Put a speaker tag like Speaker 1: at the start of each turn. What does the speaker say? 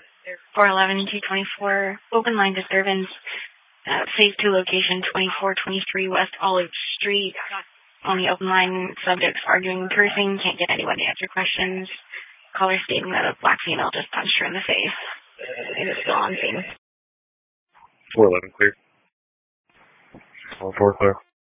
Speaker 1: 411 224, open line disturbance, phase 2 location 2423 West Olive Street. On the open line, subjects arguing and cursing, can't get anyone to answer questions. Caller stating that a black female just punched her in the face. It is still on scene.
Speaker 2: 411 clear. 4 clear.